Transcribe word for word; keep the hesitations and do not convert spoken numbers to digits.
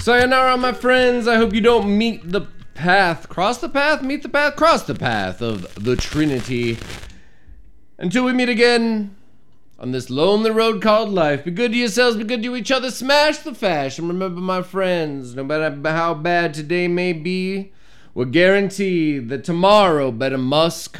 Sayonara, my friends. I hope you don't meet the path, cross the path, meet the path, cross the path of the Trinity. Until we meet again on this lonely road called life, be good to yourselves, be good to each other, smash the fash, and remember, my friends, no matter how bad today may be, we're guaranteed that tomorrow better must come.